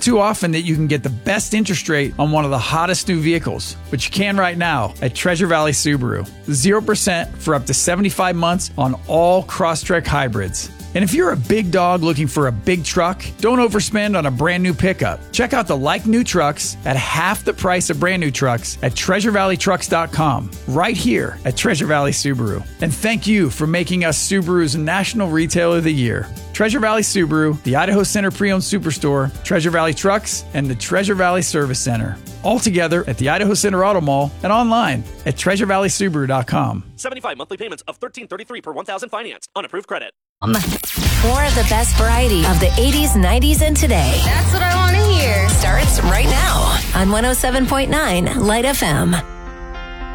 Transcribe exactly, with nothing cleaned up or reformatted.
not too often that you can get the best interest rate on one of the hottest new vehicles, but you can right now at Treasure Valley Subaru. zero percent for up to seventy-five months on all Crosstrek hybrids. And if you're a big dog looking for a big truck, don't overspend on a brand new pickup. Check out the like new trucks at half the price of brand new trucks at treasure valley trucks dot com, right here at Treasure Valley Subaru. And thank you for making us Subaru's National Retailer of the Year. Treasure Valley Subaru, the Idaho Center Pre-Owned Superstore, Treasure Valley Trucks, and the Treasure Valley Service Center. All together at the Idaho Center Auto Mall and online at treasure valley subaru dot com. seventy-five monthly payments of thirteen thirty-three per one thousand financed on approved credit. More of the best variety of the eighties, nineties, and today. That's what I want to hear. Starts right now on one oh seven point nine Light F M.